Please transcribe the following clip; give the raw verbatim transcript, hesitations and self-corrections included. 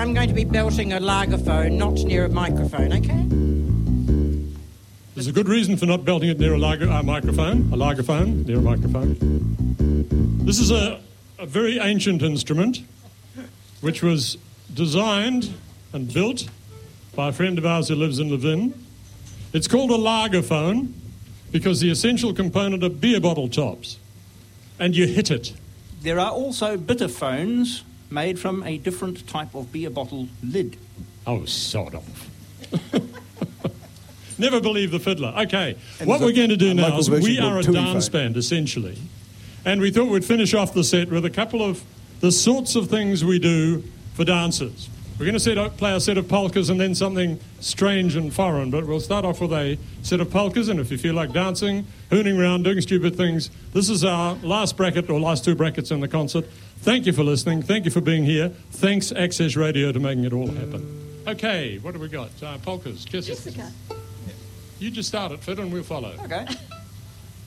I'm going to be belting a lagerphone, not near a microphone, okay? There's a good reason for not belting it near a, lager, a microphone, a lagerphone, near a microphone. This is a, a very ancient instrument which was designed and built by a friend of ours who lives in Levin. It's called a lagerphone because the essential component are beer bottle tops, and you hit it. There are also bitter phones made from a different type of beer bottle lid. Oh, sod off. Never believe the fiddler. Okay, And what there's we're a- going to do a now local is we version are a called Tui dance phone. band, essentially. And we thought we'd finish off the set with a couple of the sorts of things we do for dancers. We're going to set up, play a set of polkas and then something strange and foreign, but we'll start off with a set of polkas, and if you feel like dancing, hooning around, doing stupid things, this is our last bracket, or last two brackets in the concert. Thank you for listening. Thank you for being here. Thanks, Access Radio, to making it all happen. Okay, what have we got? Uh, polkas, kisses. Jessica. You just start it, Fid, and we'll follow. Okay.